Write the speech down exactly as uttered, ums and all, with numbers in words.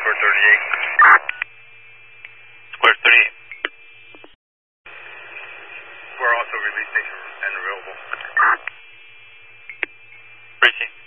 Square thirty-eight. Square thirty-eight. We're also release station and available. Reaching.